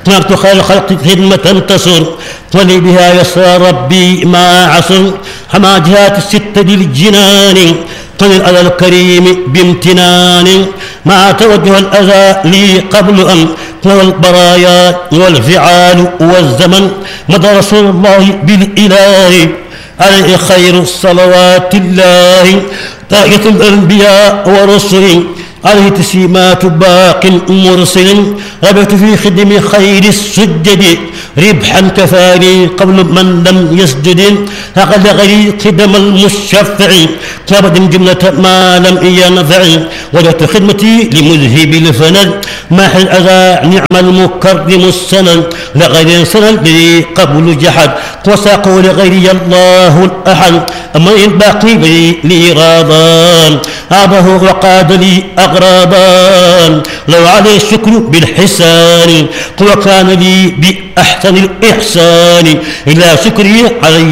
تركت خير الخلق خدمة تصر ولي بها يسرى ربي ما عصر حما جهات الستة للجنان قل على الكريم بامتنان ما توجه الأذى لي قبل أن والبرايا والفعال والزمن مضى رسول الله بالإله عليه خير الصلوات الله تاية الأنبياء ورسل عليه تسيمات باق مرسل ربحت في خدم خير السجد ربحا كفاني قبل من لم يسجد فقد غري خدم المشفع كابد جملة ما لم ينفع وجدت خدمتي لمذهب الفند ماح الأذى نعم المكرم السند لغير سند لي قبل جحد وساقوا لغيري الله الأحد أما الباقي لي غاضان أبه وقاد لي أغرابان لو عليه الشكر بالحسان وكان لي بأحسن الإحسان إلى شكري علي